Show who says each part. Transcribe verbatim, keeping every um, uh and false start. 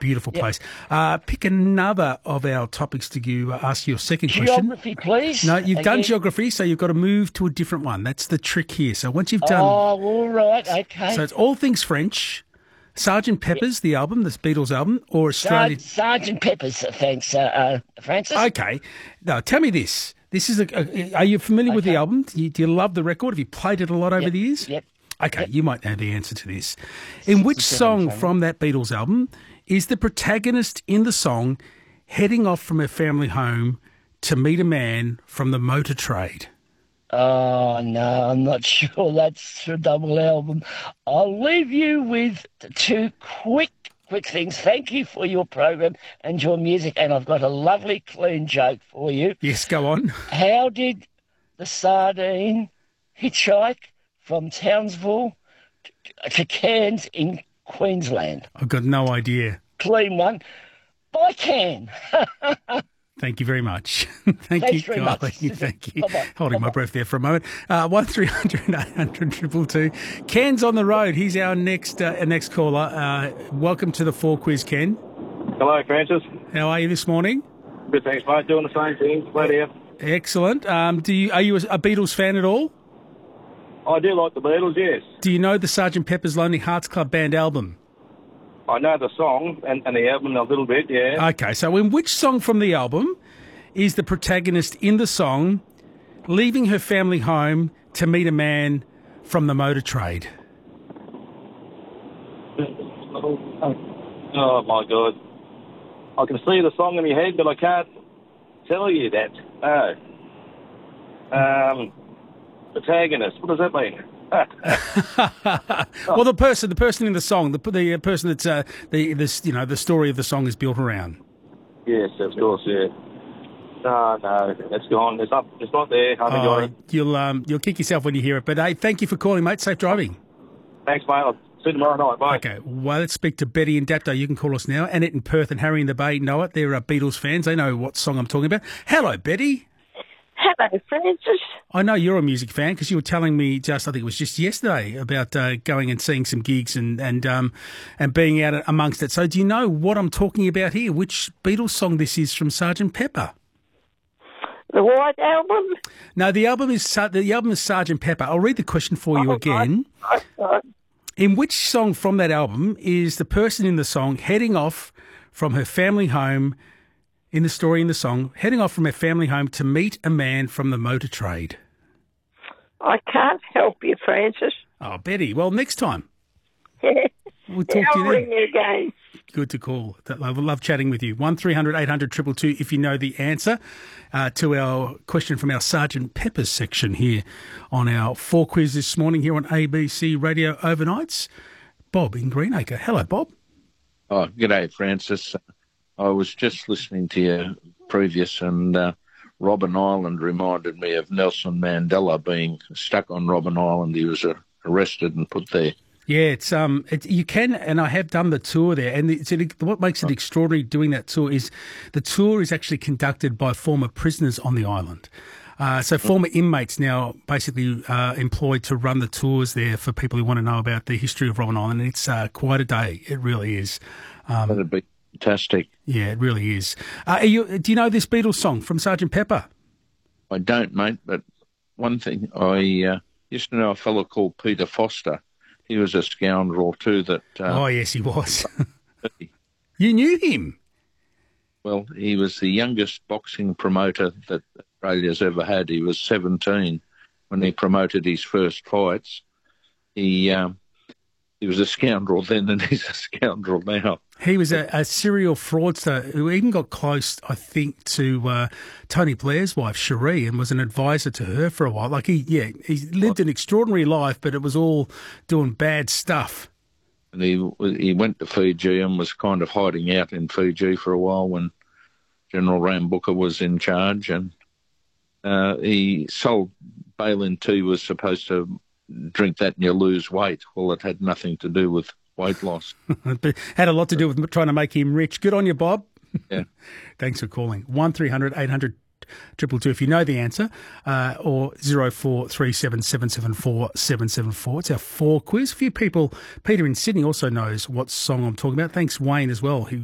Speaker 1: beautiful
Speaker 2: Yep.
Speaker 1: place. Uh, pick another of our topics to you, uh, ask your second question.
Speaker 2: Geography, please.
Speaker 1: No, you've done
Speaker 2: Again.
Speaker 1: geography, so you've got to move to a different one. That's the trick here. So once you've done...
Speaker 2: Oh, all right, okay.
Speaker 1: So it's all things French, Sergeant Pepper's, the album, the Beatles album, or
Speaker 2: Sar-
Speaker 1: Australian...
Speaker 2: Sergeant Pepper's, uh, thanks, uh, uh, Francis.
Speaker 1: Okay. Now, tell me this. This is a, a, are you familiar with the
Speaker 2: Okay.
Speaker 1: album? Do you, do you love the record? Have you played it a lot over
Speaker 2: Yep,
Speaker 1: the years?
Speaker 2: Yep.
Speaker 1: Okay, you might know the answer to this. In which
Speaker 2: seven
Speaker 1: song
Speaker 2: from-
Speaker 1: from that Beatles album is the protagonist in the song heading off from her family home to meet a man from the motor trade?
Speaker 2: Oh, no, I'm not sure that's a double album. I'll leave you with two quick, quick things. Thank you for your program and your music, and I've got a lovely, clean joke for you.
Speaker 1: Yes, go on.
Speaker 2: How did the sardine hitchhike from Townsville to, to Cairns in Queensland?
Speaker 1: I've got no idea.
Speaker 2: Clean one. By Cairn.
Speaker 1: Thank you very much. Thank
Speaker 2: Thanks
Speaker 1: you,
Speaker 2: very much.
Speaker 1: Kylie. Thank you.
Speaker 2: Bye-bye.
Speaker 1: Holding my
Speaker 2: Bye-bye.
Speaker 1: breath there for a moment. Uh, one three hundred eight hundred two two. Ken's on the road. He's our next uh, our next caller. Uh, welcome to the Four Quiz, Ken.
Speaker 3: Hello, Francis.
Speaker 1: How are you this morning?
Speaker 3: Good, thanks, mate. Doing the same thing. Glad here.
Speaker 1: Excellent. Um, do you are you a, a Beatles fan at all?
Speaker 3: I do like the Beatles, yes.
Speaker 1: Do you know the Sergeant Pepper's Lonely Hearts Club Band album?
Speaker 3: I know the song and, and the album a little bit, yeah.
Speaker 1: Okay, so in which song from the album is the protagonist in the song leaving her family home to meet a man from the motor trade?
Speaker 3: Oh, my God. I can see the song in my head, but I can't tell you that. No. Um, protagonist, what does that mean?
Speaker 1: Well, the person, the person in the song, the the person that's uh, the this you know the story of the song is built around.
Speaker 3: Yes, of course, yeah. No, no, it's gone. It's not. It's not there. I haven't got
Speaker 1: Oh,
Speaker 3: it.
Speaker 1: you'll um you'll kick yourself when you hear it. But hey, thank you for calling, mate. Safe driving.
Speaker 3: Thanks, mate. I'll see you tomorrow night. Bye.
Speaker 1: Okay, well, let's speak to Betty in Dapto. You can call us now. Annette in Perth and Harry in the Bay know it. They're uh, Beatles fans. They know what song I'm talking about. Hello, Betty.
Speaker 4: Hello, Francis.
Speaker 1: I know you're a music fan because you were telling me just, I think it was just yesterday, about uh, going and seeing some gigs and and um and being out amongst it. So do you know what I'm talking about here? Which Beatles song this is from Sergeant Pepper?
Speaker 4: The White Album?
Speaker 1: No, the album is Sar- the album is Sergeant Pepper. I'll read the question for you
Speaker 4: Oh,
Speaker 1: again.
Speaker 4: right, right.
Speaker 1: In which song from that album is the person in the song heading off from her family home? In the story in the song, heading off from her family home to meet a man from the motor trade.
Speaker 4: I can't help you, Francis.
Speaker 1: Oh, Betty. Well, next time.
Speaker 4: Yeah.
Speaker 1: We'll talk
Speaker 4: I'll
Speaker 1: to you
Speaker 4: ring
Speaker 1: then.
Speaker 4: you again.
Speaker 1: Good to call. I love, love chatting with you. one three hundred eight hundred two two two if you know the answer uh, to our question from our Sergeant Pepper's section here on our Four Quiz this morning here on A B C Radio Overnights. Bob in Greenacre. Hello, Bob.
Speaker 5: Oh, g'day, Francis. I was just listening to you previous, and uh, Robben Island reminded me of Nelson Mandela being stuck on Robben Island. He was uh, arrested and put there.
Speaker 1: Yeah, it's um, it, you can, and I have done the tour there. And it's, it, what makes it extraordinary doing that tour is the tour is actually conducted by former prisoners on the island. Uh, so former inmates now basically uh, employed to run the tours there for people who want to know about the history of Robben Island. It's uh, quite a day. It really is. Um,
Speaker 5: That'd be fantastic.
Speaker 1: Yeah, it really is. Uh, are you, do you know this Beatles song from Sergeant Pepper?
Speaker 5: I don't, mate, but one thing, I uh, used to know a fellow called Peter Foster. He was a scoundrel too that... Uh,
Speaker 1: oh, yes, he was. You knew him?
Speaker 5: Well, he was the youngest boxing promoter that Australia's ever had. He was seventeen when he promoted his first fights. He um, he was a scoundrel then, and he's a scoundrel now.
Speaker 1: He was a, a serial fraudster who even got close, I think, to uh, Tony Blair's wife, Cherie, and was an advisor to her for a while. Like, he, yeah, he lived an extraordinary life, but it was all doing bad stuff.
Speaker 5: And he he went to Fiji and was kind of hiding out in Fiji for a while when General Rambuka was in charge. And uh, he sold Balin tea, was supposed to drink that and you lose weight. Well, it had nothing to do with weight loss.
Speaker 1: But had a lot to do with trying to make him rich. Good on you, Bob.
Speaker 5: Yeah.
Speaker 1: Thanks for calling. one three hundred eight hundred two two two if you know the answer, uh, or zero four three seven seven seven four seven seven four. It's our four quiz. A few people, Peter in Sydney also knows what song I'm talking about. Thanks, Wayne, as well, who